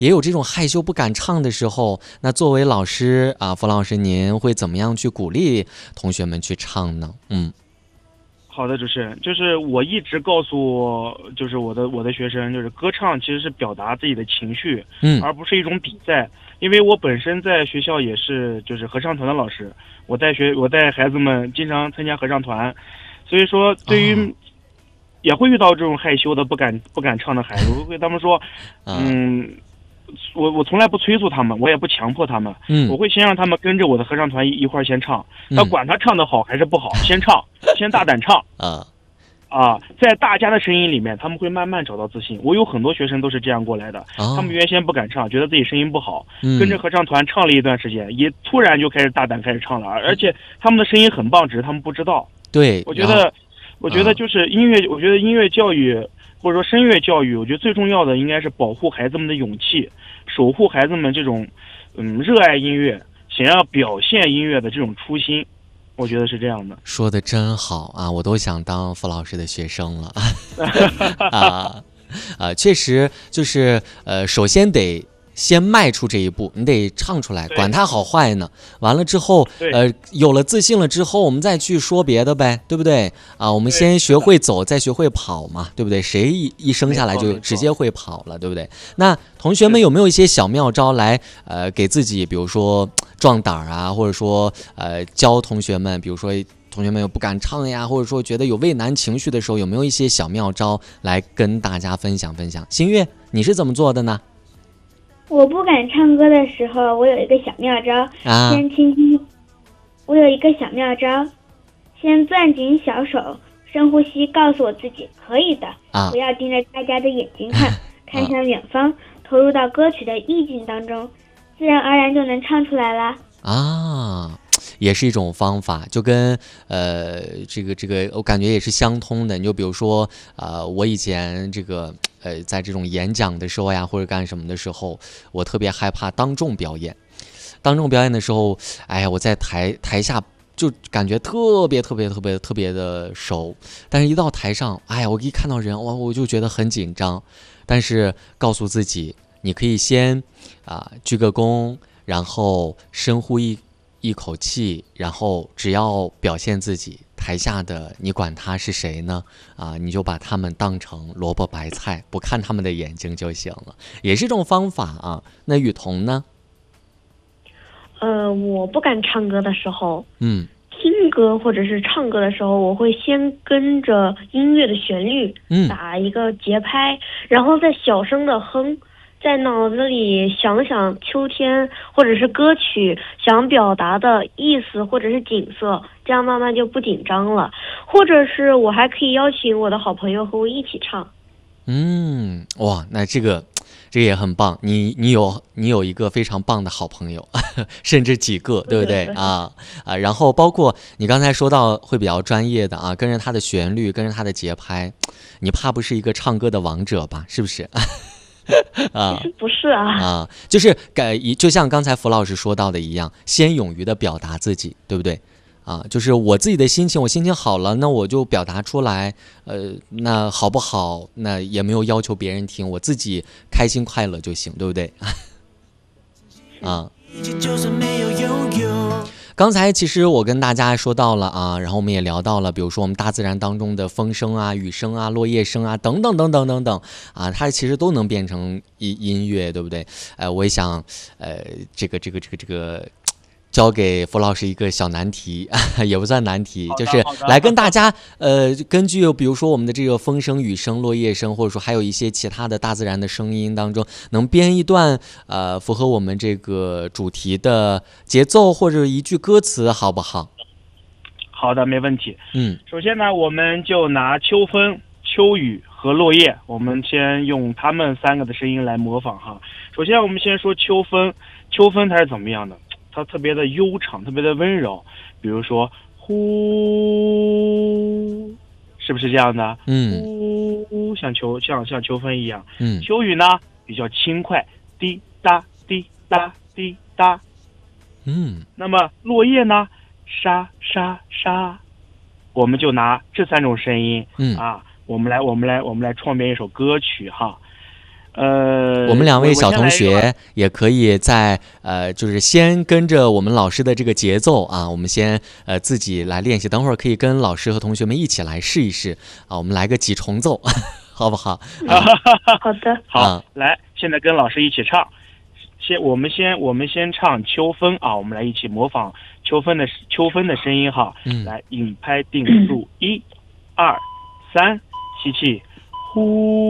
也有这种害羞不敢唱的时候，那作为老师啊，冯老师您会怎么样去鼓励同学们去唱呢？ 好的，主持人，就是我一直告诉，就是我的学生，就是歌唱其实是表达自己的情绪，而不是一种比赛。因为我本身在学校也是就是合唱团的老师，我带孩子们经常参加合唱团，所以说对于也会遇到这种害羞的不敢唱的孩子，我会跟他们说，我从来不催促他们，我也不强迫他们，我会先让他们跟着我的合唱团一块儿先唱，那管他唱得好还是不好，先唱，先大胆唱在大家的声音里面，他们会慢慢找到自信。我有很多学生都是这样过来的，他们原先不敢唱，觉得自己声音不好，跟着合唱团唱了一段时间，也突然就开始大胆开始唱了，而且他们的声音很棒，只是他们不知道。 对， 我觉得就是音乐，我觉得音乐教育或者说声乐教育，我觉得最重要的应该是保护孩子们的勇气，守护孩子们这种热爱音乐、想要表现音乐的这种初心。我觉得是这样的。 说的真好啊，我都想当傅老师的学生了确实就是首先得先迈出这一步，你得唱出来，管它好坏呢。完了之后，有了自信了之后，我们再去说别的呗，对不对啊？我们先学会走，再学会跑嘛，对不对？谁一生下来就直接会跑了，对不对？那同学们有没有一些小妙招来给自己，比如说壮胆啊，或者说教同学们，比如说同学们有不敢唱呀，或者说觉得有畏难情绪的时候，有没有一些小妙招来跟大家分享分享？新月，你是怎么做的呢？ 我不敢唱歌的时候，我有一个小妙招，先轻轻。我有一个小妙招，先攥紧小手，深呼吸，告诉我自己可以的，不要盯着大家的眼睛看，看向远方，投入到歌曲的意境当中，自然而然就能唱出来啦。 也是一种方法，就跟这个我感觉也是相通的。你就比如说我以前这个在这种演讲的时候呀，或者干什么的时候，我特别害怕当众表演。当众表演的时候，哎呀，我在台下就感觉特别的熟，但是一到台上，哎呀，我一看到人，我就觉得很紧张。但是告诉自己，你可以先鞠个躬，然后深呼一口气，然后只要表现自己，台下的你管他是谁呢？你就把他们当成萝卜白菜，不看他们的眼睛就行了，也是一种方法啊。那雨桐呢？ 我不敢唱歌的时候，听歌或者是唱歌的时候，我会先跟着音乐的旋律，打一个节拍，然后再小声的哼。在脑子里想想秋天或者是歌曲想表达的意思或者是景色，这样慢慢就不紧张了。或者是我还可以邀请我的好朋友和我一起唱。 哇，那这个也很棒，你有一个非常棒的好朋友甚至几个，对不对然后包括你刚才说到会比较专业的跟着他的旋律，跟着他的节拍，你怕不是一个唱歌的王者吧？是不是其实不是就是就像刚才傅老师说到的一样，先勇于的表达自己，对不对就是我自己的心情，我心情好了，那我就表达出来，那好不好，那也没有要求别人听，我自己开心快乐就行，对不对刚才其实我跟大家说到了然后我们也聊到了，比如说我们大自然当中的风声雨声落叶声等等等等等等它其实都能变成音乐，对不对？我也想这个交给傅老师一个小难题也不算难题，就是来跟大家根据比如说我们的这个风声、雨声、落叶声，或者说还有一些其他的大自然的声音当中，能编一段符合我们这个主题的节奏或者一句歌词，好不好？ 好的，没问题。首先呢，我们就拿秋风、秋雨和落叶，我们先用他们三个的声音来模仿哈。首先我们先说秋风，秋风它是怎么样的？它特别的悠长，特别的温柔，比如说呼，是不是这样的？呼，像秋风一样。秋雨呢比较轻快，滴答滴答滴答。那么落叶呢，沙沙沙。我们就拿这三种声音我们来创编一首歌曲哈。 我们2位小同学也可以在就是先跟着我们老师的这个节奏啊，我们先自己来练习，等会儿可以跟老师和同学们一起来试一试啊，我们来个几重奏，好不好？ 好的， 好，来，现在跟老师一起唱，我们先唱秋分啊，我们来一起模仿秋分的声音哈，来，引拍定速，1、2、3，吸气，呼。